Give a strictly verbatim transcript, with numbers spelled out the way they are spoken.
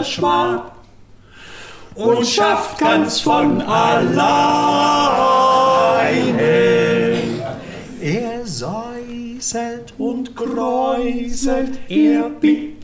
Schwab und schafft ganz von alleine. Er säuselt und kräuselt, er biegt